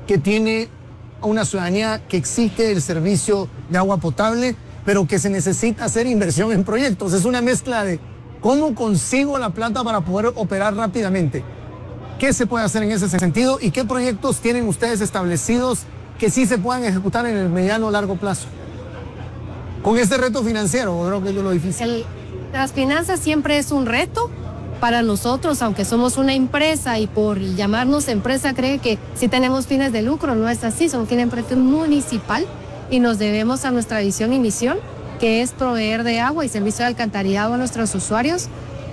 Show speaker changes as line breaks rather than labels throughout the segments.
que tiene a una ciudadanía que exige el servicio de agua potable, pero que se necesita hacer inversión en proyectos. Es una mezcla de cómo consigo la plata para poder operar rápidamente. ¿Qué se puede hacer en ese sentido y qué proyectos tienen ustedes establecidos que sí se puedan ejecutar en el mediano o largo plazo? Con este reto financiero, creo que es lo difícil.
Las finanzas siempre es un reto para nosotros, aunque somos una empresa y por llamarnos empresa cree que sí tenemos fines de lucro. No es así, somos una empresa municipal y nos debemos a nuestra visión y misión, que es proveer de agua y servicio de alcantarillado a nuestros usuarios.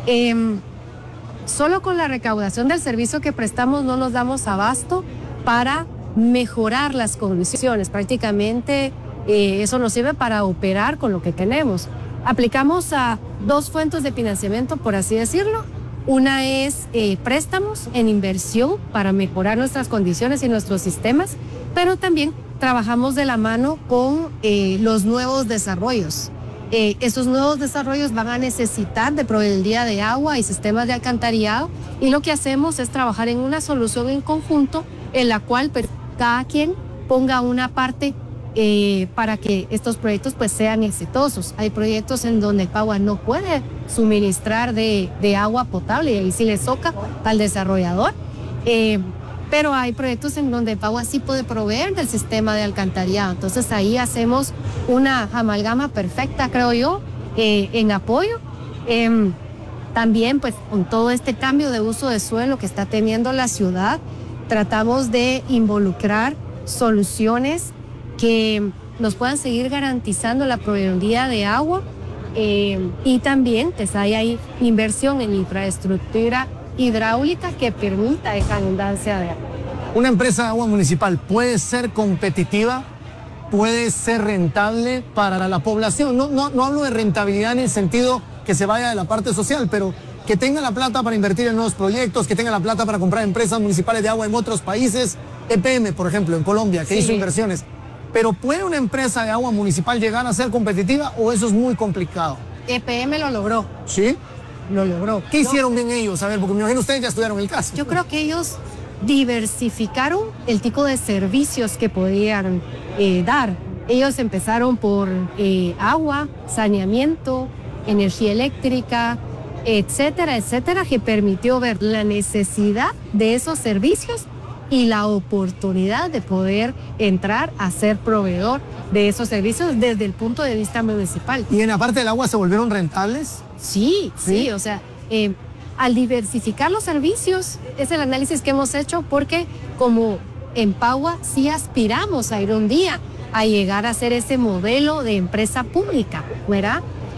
Solo con la recaudación del servicio que prestamos no nos damos abasto para mejorar las condiciones. Prácticamente eso nos sirve para operar con lo que tenemos. Aplicamos a dos fuentes de financiamiento, por así decirlo. Una es préstamos en inversión para mejorar nuestras condiciones y nuestros sistemas, pero también trabajamos de la mano con los nuevos desarrollos. Esos nuevos desarrollos van a necesitar de proveeduría de agua y sistemas de alcantarillado, y lo que hacemos es trabajar en una solución en conjunto en la cual cada quien ponga una parte para que estos proyectos pues sean exitosos. Hay proyectos en donde Pagua no puede suministrar de agua potable y ahí sí le toca al desarrollador, pero hay proyectos en donde Pagua sí puede proveer del sistema de alcantarillado. Entonces ahí hacemos una amalgama perfecta, creo yo, en apoyo. También pues con todo este cambio de uso de suelo que está teniendo la ciudad, tratamos de involucrar soluciones que nos puedan seguir garantizando la proveeduría de agua, y también pues hay ahí inversión en infraestructura hidráulica que permita esa abundancia de agua.
¿Una empresa de agua municipal puede ser competitiva? ¿Puede ser rentable para la población? No hablo de rentabilidad en el sentido que se vaya de la parte social, pero que tenga la plata para invertir en nuevos proyectos, que tenga la plata para comprar empresas municipales de agua en otros países. EPM, por ejemplo, en Colombia, que hizo inversiones. Pero ¿puede una empresa de agua municipal llegar a ser competitiva o eso es muy complicado?
EPM lo logró.
¿Sí?
Lo logró.
¿Qué hicieron bien ellos? A ver, porque me imagino ustedes ya estudiaron el caso.
Yo creo que ellos diversificaron el tipo de servicios que podían dar. Ellos empezaron por agua, saneamiento, energía eléctrica, etcétera, etcétera, que permitió ver la necesidad de esos servicios y la oportunidad de poder entrar a ser proveedor de esos servicios desde el punto de vista municipal.
¿Y en la parte del agua se volvieron rentables?
Sí, o sea, al diversificar los servicios, es el análisis que hemos hecho, porque como en Pagua sí aspiramos a ir un día a llegar a ser ese modelo de empresa pública, ¿verdad?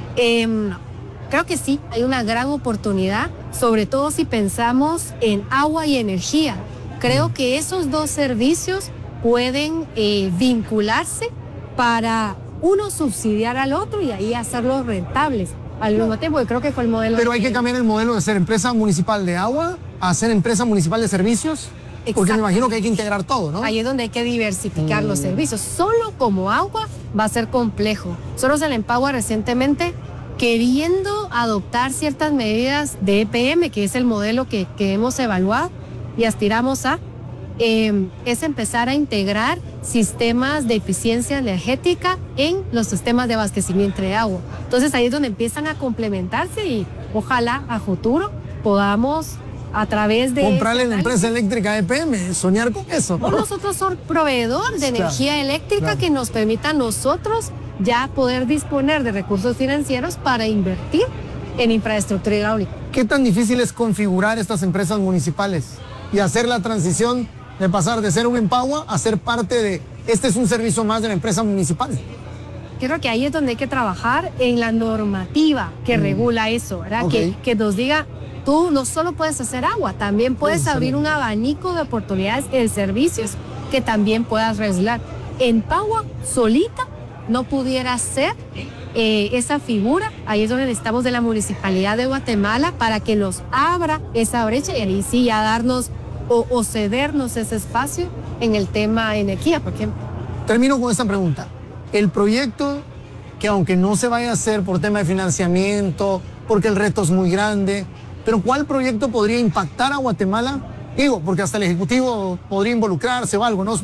Creo que sí, hay una gran oportunidad, sobre todo si pensamos en agua y energía. Creo que esos dos servicios pueden vincularse para uno subsidiar al otro y ahí hacerlos rentables al mismo tiempo. Yo creo que fue el modelo.
Pero hay que cambiar el modelo de ser empresa municipal de agua a ser empresa municipal de servicios. Porque me imagino que hay que integrar todo, ¿no?
Ahí es donde hay que diversificar los servicios. Solo como agua va a ser complejo. Nosotros en Empagua recientemente, queriendo adoptar ciertas medidas de EPM, que es el modelo que hemos evaluado y aspiramos a, es empezar a integrar sistemas de eficiencia energética en los sistemas de abastecimiento de agua. Entonces ahí es donde empiezan a complementarse y ojalá a futuro podamos a través de...
comprarle la empresa eléctrica EPM, soñar con eso, ¿no?
Nosotros somos proveedor de energía eléctrica que nos permita a nosotros ya poder disponer de recursos financieros para invertir en infraestructura hidráulica.
¿Qué tan difícil es configurar estas empresas municipales y hacer la transición de pasar de ser un Empagua a ser parte de, este es un servicio más de la empresa municipal?
Creo que ahí es donde hay que trabajar en la normativa que regula eso, ¿verdad?
Okay.
Que nos diga, tú no solo puedes hacer agua, también puedes abrir un abanico de oportunidades en servicios que también puedas regular. Empagua solita no pudiera ser esa figura. Ahí es donde necesitamos de la Municipalidad de Guatemala para que nos abra esa brecha y ahí sí ya darnos o cedernos ese espacio en el tema energía, por ejemplo.
Termino con esta pregunta. El proyecto, que aunque no se vaya a hacer por tema de financiamiento, porque el reto es muy grande, pero ¿cuál proyecto podría impactar a Guatemala? Digo, porque hasta el Ejecutivo podría involucrarse o algo, ¿no?